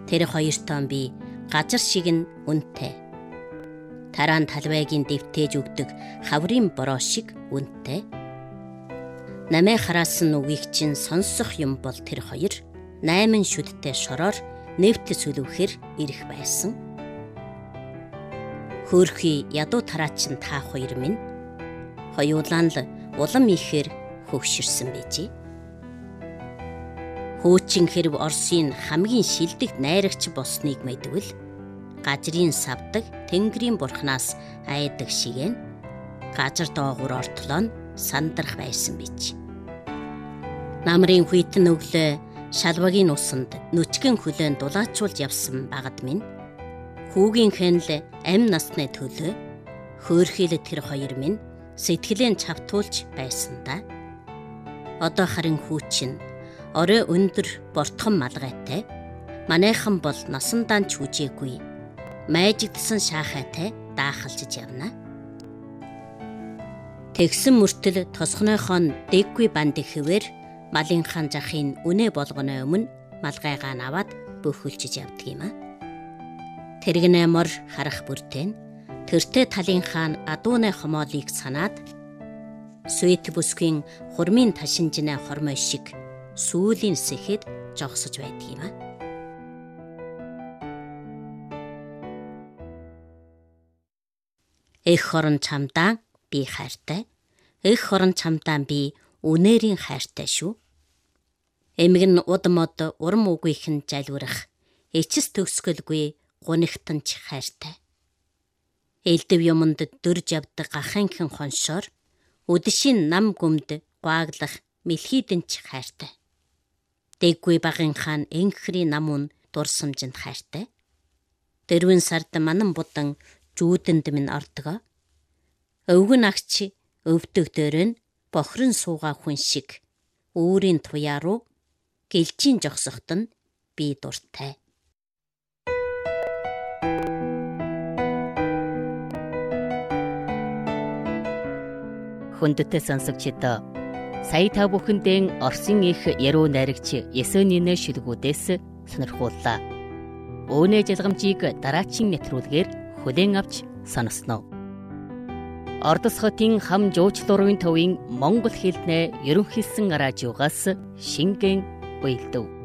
Тэр хоёр тоон би газар шиг нь үнэтэй. Тараан талбайгийн дэвтээж өгдөг хаврын бороо шиг үнэтэй. Намээ хараасан үгийг чинь сонсох юм бол тэр хоёр 8 шүдтэй шороор нэвт сүлвэхэр ирэх байсан. Хөөрхий ядуу тараачин та хоёр минь хоёулаа л улам ихээр хөвширсэн байжээ. Хуучин хэрв Оросын хамгийн шилдэг найрагч болсныг мэдвэл газрын савдаг Тэнгэрийн бурхнаас айдаг шигээр газар доогуур ортлоо сандрах байсан бич. Намрын хүйтэн өглөө шалвагийн усанд нүчгэн хөлөөн дулаачуулж явсан багад минь хүүгийнхээ л амь насны төлөө хөөрхийлө тэр хоёр минь сэтгэлээ чавтуулж байсан да. Одоо харин хүүчин орой өндөр бортхон малгайтай, манайхан бол насандаа ч үжээгүй, майжигдсан шаахайтай даахалжиж явна. Тэгсэн мөртөл тосгоныхон дэггүй банд хэвээр малынхан захын үнэ болгоно өмнө малгайгаа наваад бөхөлчиж явдаг юм а. Тэргэнэ мор харах бүртэн тэртээ талынхаа адууны хомоолыг санаад сүйт бүсгийн хурмын ташинжинэ хормой шиг сүүлийн сэхэд жогсож байдаг юм а. Эх хорон чамдаа би хайртай. Эх хорон чамдаа би үнээрийн хайртай шүү. Эмэг нь уд мод урам үгүйхэн жалвирах, эцэс төгсгөлгүй гунигтанч хайртай. Элдэв юмд дөрж явдаг гаханхэн хоншоор өдшийн нам гүмд гуаглах мэлхийдэнч хайртай. Дэггүй багынхаа энхрийн намун дурсамжинд хайртай. Дөрвөн сард манан будан жүүдэнд минь ордгоо. Өвгөн агч өвдөг дөрөн бохрон суугаа хүн шиг өөрийн туяа руу гэлжийн жогсохт нь би дуртай. Хүндтэй сонсогчдоо сая та бүхэндээ Оросын их яруу найрагч Есенинэ шүлгүүдээс сонирхууллаа. Өөний жалгамжийг дараачийн нэвтрүүлгээр хүлээн авч сонсноо. Ордос хотын хам жуучлуурын төвийн монгол хэлний ерөнхийлсөн радиогоос шингэн уйлдэв.